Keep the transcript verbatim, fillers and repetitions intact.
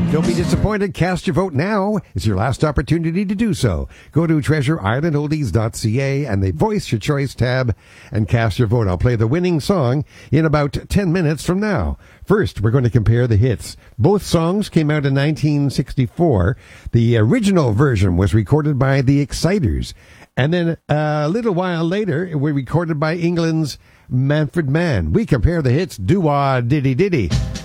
Don't be disappointed. Cast your vote now. It's your last opportunity to do so. Go to treasure island oldies dot c a and the Voice Your Choice tab and cast your vote. I'll play the winning song in about ten minutes from now. First, we're going to compare the hits. Both songs came out in nineteen sixty-four. The original version was recorded by the Exciters. And then a little while later, it was recorded by England's Manfred Mann. We compare the hits. Doo-wah, diddy-diddy.